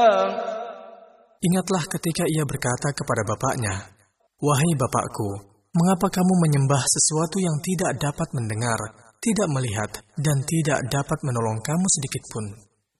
Ingatlah ketika ia berkata kepada bapaknya, "Wahai bapakku, mengapa kamu menyembah sesuatu yang tidak dapat mendengar, tidak melihat, dan tidak dapat menolong kamu sedikit pun?"